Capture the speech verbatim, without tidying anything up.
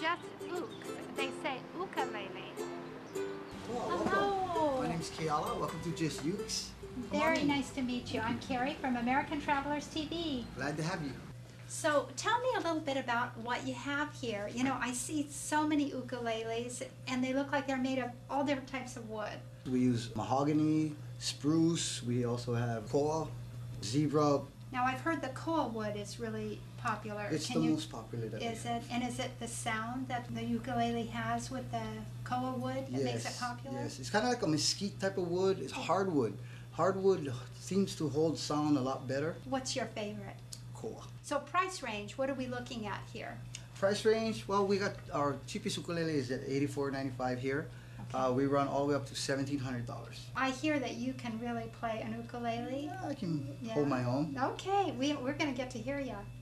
just ux. They say ukulele. Hello. Hello. My name's Kiala. Welcome to Just Ukes. Very nice to meet you. I'm Carrie from American Travelers T V. Glad to have you. So tell me a little bit about what you have here. You know, I see so many ukuleles and they look like they're made of all different types of wood. We use mahogany, spruce. We also have koa, zebra. Now I've heard the koa wood is really popular. It's Can the you, most popular that Is we have. it? And is it the sound that the ukulele has with the koa wood that Yes, makes it popular? yes. It's kind of like a mesquite type of wood. It's hardwood. Hardwood seems to hold sound a lot better. What's your favorite? Koa. So price range, what are we looking at here? Price range, well, we got our cheapest ukulele is at eighty-four ninety-five here. Uh, we run all the way up to seventeen hundred dollars. I hear that you can really play an ukulele. I can Yeah. hold my own. Okay, we, we're going to get to hear you.